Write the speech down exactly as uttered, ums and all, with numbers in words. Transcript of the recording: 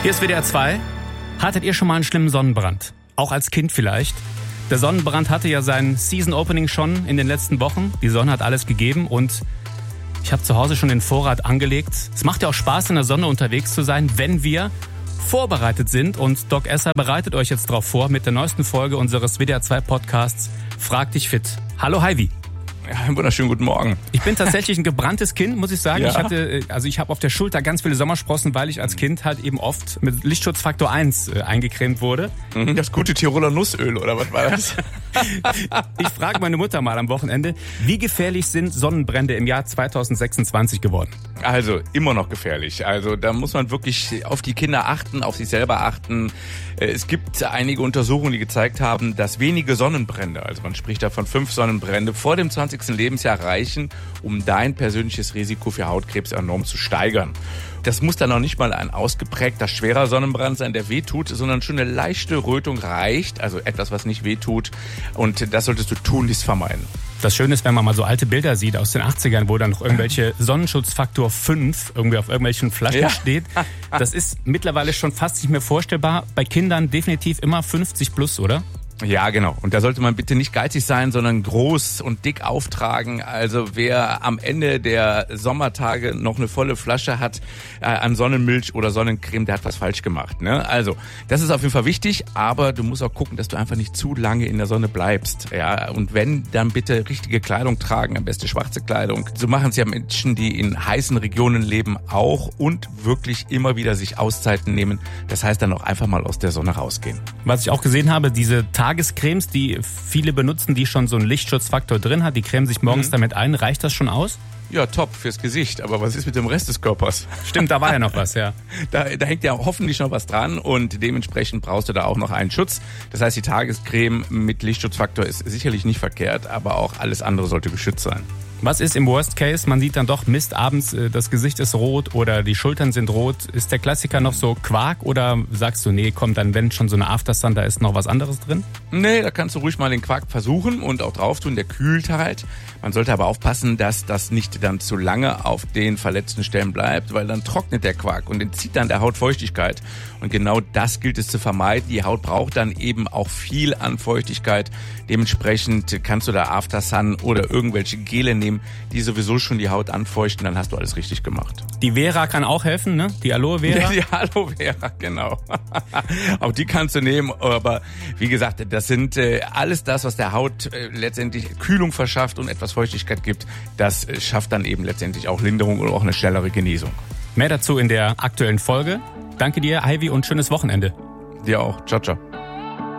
Hier ist W D R zwei. Hattet ihr schon mal einen schlimmen Sonnenbrand? Auch als Kind vielleicht? Der Sonnenbrand hatte ja sein Season-Opening schon in den letzten Wochen. Die Sonne hat alles gegeben und ich habe zu Hause schon den Vorrat angelegt. Es macht ja auch Spaß, in der Sonne unterwegs zu sein, wenn wir vorbereitet sind. Und Doc Esser bereitet euch jetzt darauf vor mit der neuesten Folge unseres W D R zwei Podcasts Frag dich fit. Hallo Heidi. Ja, einen wunderschönen guten Morgen. Ich bin tatsächlich ein gebranntes Kind, muss ich sagen. Ja. Ich hatte, also ich habe auf der Schulter ganz viele Sommersprossen, weil ich als Kind halt eben oft mit Lichtschutzfaktor eins äh, eingecremt wurde. Das gute Tiroler Nussöl, oder was war das? Ich frage meine Mutter mal am Wochenende, wie gefährlich sind Sonnenbrände im Jahr zweitausendsechsundzwanzig geworden? Also, immer noch gefährlich. Also, da muss man wirklich auf die Kinder achten, auf sich selber achten. Es gibt einige Untersuchungen, die gezeigt haben, dass wenige Sonnenbrände, also man spricht da von fünf Sonnenbrände, vor dem zwanzigsten Lebensjahr reichen, um dein persönliches Risiko für Hautkrebs enorm zu steigern. Das muss dann noch nicht mal ein ausgeprägter, schwerer Sonnenbrand sein, der wehtut, sondern schon eine leichte Rötung reicht, also etwas, was nicht wehtut. Und das solltest du tunlichst vermeiden. Das Schöne ist, wenn man mal so alte Bilder sieht aus den achtzigern, wo dann noch irgendwelche Sonnenschutzfaktor fünf irgendwie auf irgendwelchen Flaschen ja. steht. Das ist mittlerweile schon fast nicht mehr vorstellbar. Bei Kindern definitiv immer fünfzig plus, oder? Ja, genau. Und da sollte man bitte nicht geizig sein, sondern groß und dick auftragen. Also wer am Ende der Sommertage noch eine volle Flasche hat äh, an Sonnenmilch oder Sonnencreme, der hat was falsch gemacht. Ne? Also das ist auf jeden Fall wichtig, aber du musst auch gucken, dass du einfach nicht zu lange in der Sonne bleibst. Ja, und wenn, dann bitte richtige Kleidung tragen, am besten schwarze Kleidung. So machen es ja Menschen, die in heißen Regionen leben, auch und wirklich immer wieder sich Auszeiten nehmen. Das heißt dann auch einfach mal aus der Sonne rausgehen. Was ich auch gesehen habe, diese Tagescremes, die viele benutzen, die schon so einen Lichtschutzfaktor drin hat, die cremen sich morgens mhm. damit ein. Reicht das schon aus? Ja, top fürs Gesicht. Aber was ist mit dem Rest des Körpers? Stimmt, da war ja noch was, ja. Da, da hängt ja hoffentlich noch was dran und dementsprechend brauchst du da auch noch einen Schutz. Das heißt, die Tagescreme mit Lichtschutzfaktor ist sicherlich nicht verkehrt, aber auch alles andere sollte geschützt sein. Was ist im Worst Case? Man sieht dann doch, Mist, abends das Gesicht ist rot oder die Schultern sind rot. Ist der Klassiker noch so Quark oder sagst du, nee, komm, dann wenn schon so eine Aftersun, da ist noch was anderes drin? Nee, da kannst du ruhig mal den Quark versuchen und auch drauf tun, der kühlt halt. Man sollte aber aufpassen, dass das nicht dann zu lange auf den verletzten Stellen bleibt, weil dann trocknet der Quark und entzieht dann der Haut Feuchtigkeit. Und genau das gilt es zu vermeiden. Die Haut braucht dann eben auch viel an Feuchtigkeit. Dementsprechend kannst du da Aftersun oder irgendwelche Gele nehmen, die sowieso schon die Haut anfeuchten, dann hast du alles richtig gemacht. Die Vera kann auch helfen, ne? Die Aloe Vera? Die Aloe Vera, genau. Auch die kannst du nehmen, aber wie gesagt, das sind äh, alles das, was der Haut äh, letztendlich Kühlung verschafft und etwas Feuchtigkeit gibt, das äh, schafft dann eben letztendlich auch Linderung oder auch eine schnellere Genesung. Mehr dazu in der aktuellen Folge. Danke dir, Ivy, und schönes Wochenende. Dir auch. Ciao, ciao.